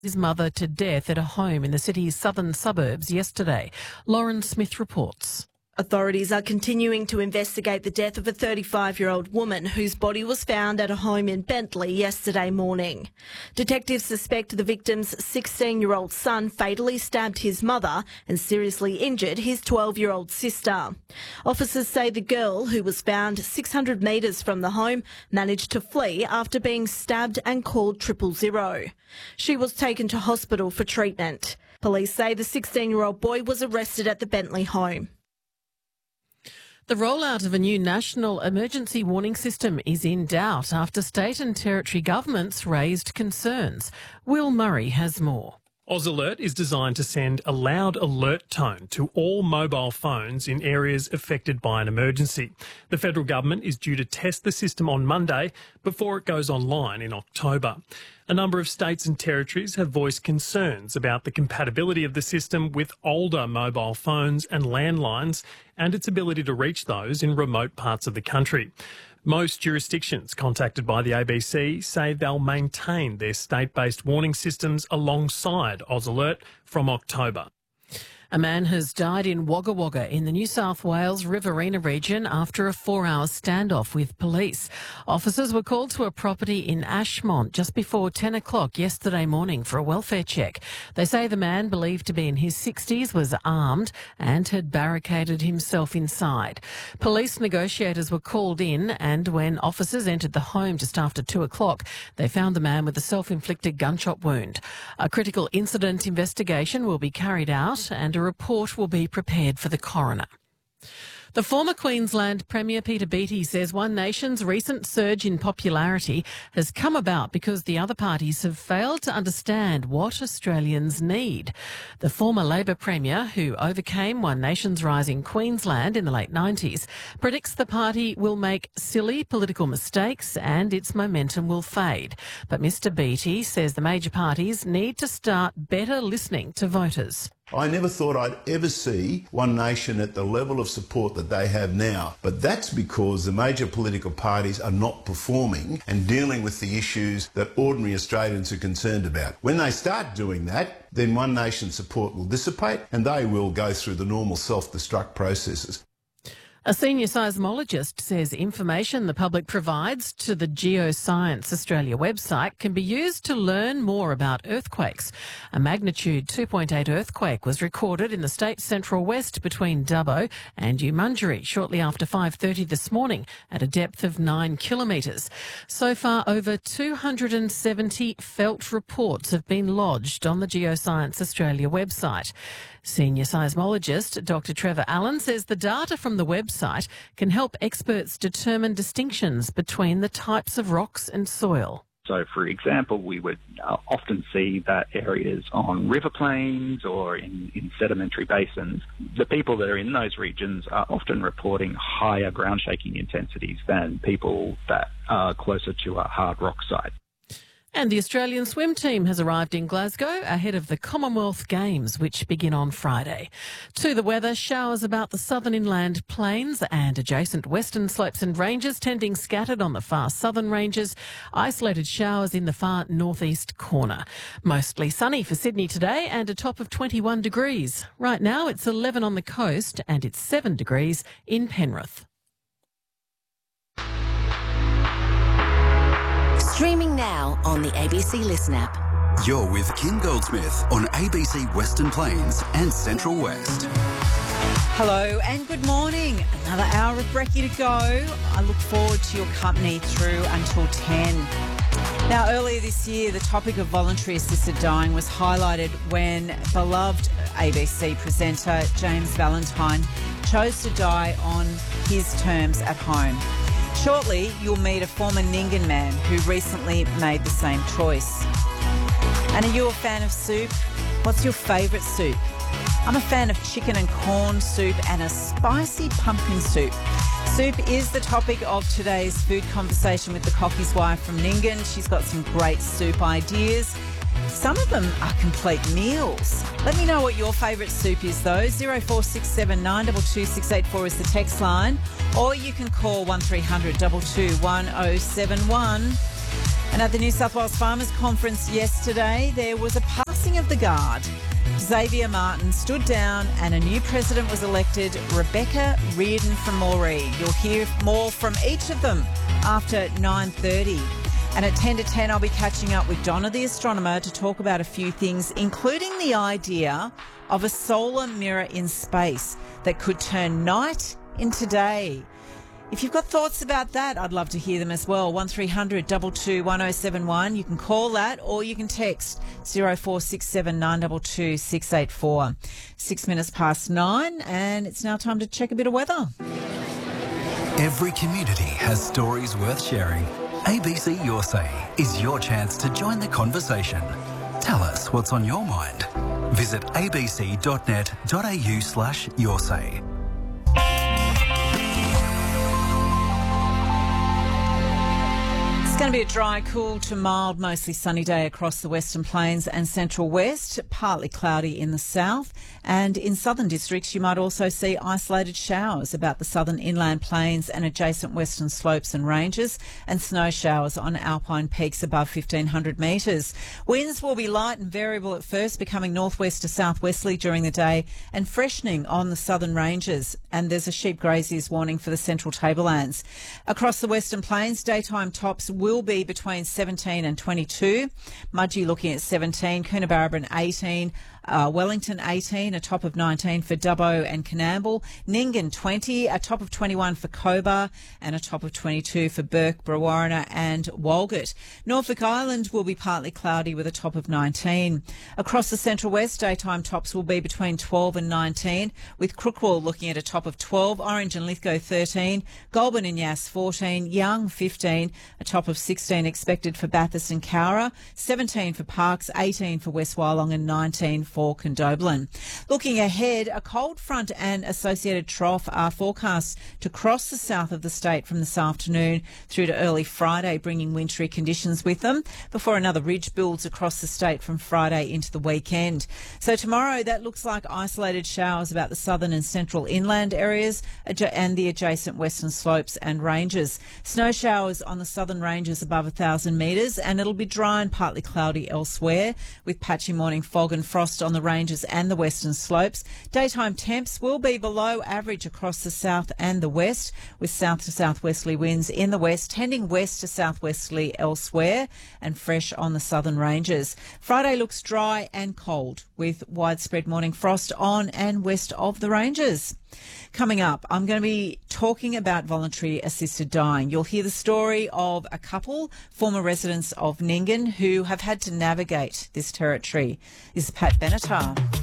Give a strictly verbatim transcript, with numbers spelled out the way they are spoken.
his mother to death at a home in the city's southern suburbs yesterday. Lauren Smith reports. Authorities are continuing to investigate the death of a thirty-five-year-old woman whose body was found at a home in Bentley yesterday morning. Detectives suspect the victim's sixteen-year-old son fatally stabbed his mother and seriously injured his twelve-year-old sister. Officers say the girl, who was found six hundred metres from the home, managed to flee after being stabbed and called triple zero. She was taken to hospital for treatment. Police say the sixteen-year-old boy was arrested at the Bentley home. The rollout of a new national emergency warning system is in doubt after state and territory governments raised concerns. Will Murray has more. AusAlert is designed to send a loud alert tone to all mobile phones in areas affected by an emergency. The federal government is due to test the system on Monday before it goes online in October. A number of states and territories have voiced concerns about the compatibility of the system with older mobile phones and landlines and its ability to reach those in remote parts of the country. Most jurisdictions contacted by the A B C say they'll maintain their state-based warning systems alongside AusAlert from October. A man has died in Wagga Wagga in the New South Wales Riverina region after a four-hour standoff with police. Officers were called to a property in Ashmont just before ten o'clock yesterday morning for a welfare check. They say the man, believed to be in his sixties, was armed and had barricaded himself inside. Police negotiators were called in, and when officers entered the home just after two o'clock, they found the man with a self-inflicted gunshot wound. A critical incident investigation will be carried out and a report will be prepared for the coroner. The former Queensland Premier Peter Beattie says One Nation's recent surge in popularity has come about because the other parties have failed to understand what Australians need. The former Labor Premier, who overcame One Nation's rise in Queensland in the late nineties, predicts the party will make silly political mistakes and its momentum will fade. But Mr Beattie says the major parties need to start better listening to voters. I never thought I'd ever see One Nation at the level of support that they have now. But that's because the major political parties are not performing and dealing with the issues that ordinary Australians are concerned about. When they start doing that, then One Nation support will dissipate and they will go through the normal self-destruct processes. A senior seismologist says information the public provides to the Geoscience Australia website can be used to learn more about earthquakes. A magnitude two point eight earthquake was recorded in the state's central west between Dubbo and Umundjeri shortly after five thirty this morning at a depth of nine kilometres. So far, over two hundred seventy felt reports have been lodged on the Geoscience Australia website. Senior seismologist Doctor Trevor Allen says the data from the website can help experts determine distinctions between the types of rocks and soil. So, for example, we would uh, often see that areas on river plains or in, in sedimentary basins, the people that are in those regions are often reporting higher ground shaking intensities than people that are closer to a hard rock site. And the Australian swim team has arrived in Glasgow ahead of the Commonwealth Games, which begin on Friday. To the weather, showers about the southern inland plains and adjacent western slopes and ranges, tending scattered on the far southern ranges, isolated showers in the far northeast corner. Mostly sunny for Sydney today and a top of twenty-one degrees. Right now it's eleven on the coast and it's seven degrees in Penrith. Streaming now on the A B C Listen app. You're with Kim Goldsmith on A B C Western Plains and Central West. Hello and good morning. Another hour of brekkie to go. I look forward to your company through until ten. Now, earlier this year, the topic of voluntary assisted dying was highlighted when beloved A B C presenter James Valentine chose to die on his terms at home. Shortly, you'll meet a former Nyngan man who recently made the same choice. And are you a fan of soup? What's your favourite soup? I'm a fan of chicken and corn soup and a spicy pumpkin soup. Soup is the topic of today's food conversation with the cockie's wife from Nyngan. She's got some great soup ideas. Some of them are complete meals. Let me know what your favourite soup is though. zero four six seven nine two two six eight four is the text line. Or you can call one three hundred two two one oh seven one. And at the New South Wales Farmers Conference yesterday, there was a passing of the guard. Xavier Martin stood down and a new president was elected, Rebecca Reardon from Moree. You'll hear more from each of them after nine thirty. And at ten to ten, I'll be catching up with Donna the astronomer to talk about a few things, including the idea of a solar mirror in space that could turn night into day. If you've got thoughts about that, I'd love to hear them as well. one three hundred two two one oh seven one. You can call that or you can text zero four six seven nine two two six eight four. Six minutes past nine, and it's now time to check a bit of weather. Every community has stories worth sharing. A B C Your Say is your chance to join the conversation. Tell us what's on your mind. Visit abc.net.au slash your say. It's going to be a dry, cool to mild, mostly sunny day across the Western Plains and Central West, partly cloudy in the south. And in southern districts, you might also see isolated showers about the southern inland plains and adjacent western slopes and ranges, and snow showers on alpine peaks above fifteen hundred metres. Winds will be light and variable at first, becoming northwest to southwesterly during the day and freshening on the southern ranges. And there's a sheep graziers warning for the central tablelands. Across the Western Plains, daytime tops will will be between seventeen and twenty-two. Mudgee looking at seventeen, Coonabarabran eighteen, uh, Wellington eighteen, a top of nineteen for Dubbo and Coonamble, Nyngan twenty, a top of twenty-one for Cobar, and a top of twenty-two for Burke, Brewarrina and Walgett. Norfolk Island will be partly cloudy with a top of nineteen. Across the Central West, daytime tops will be between twelve and nineteen, with Crookwell looking at a top of twelve, Orange and Lithgow thirteen, Goulburn and Yass fourteen, Young fifteen, a top of sixteen expected for Bathurst and Cowra, seventeen for Parkes, eighteen for West Wyalong and nineteen for Condobolin. Looking ahead, a cold front and associated trough are forecast to cross the south of the state from this afternoon through to early Friday, bringing wintry conditions with them before another ridge builds across the state from Friday into the weekend. So tomorrow, that looks like isolated showers about the southern and central inland areas and the adjacent western slopes and ranges. Snow showers on the southern ranges above one thousand metres, and it'll be dry and partly cloudy elsewhere, with patchy morning fog and frost on the ranges and the western slopes. Daytime temps will be below average across the south and the west, with south to southwesterly winds in the west, tending west to southwesterly elsewhere, and fresh on the southern ranges. Friday looks dry and cold, with widespread morning frost on and west of the ranges. Coming up, I'm going to be talking about voluntary assisted dying. You'll hear the story of a couple, former residents of Nyngan, who have had to navigate this territory. This is Pat Benatar.